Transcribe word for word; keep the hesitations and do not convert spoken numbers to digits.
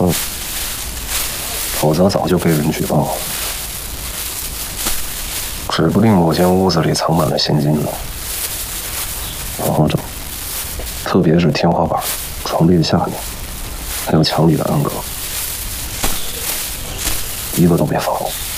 嗯，否则早就被人举报了。指不定某间屋子里藏满了现金呢。好好整，特别是天花板、床垫下面，还有墙里的暗格，一个都别放过。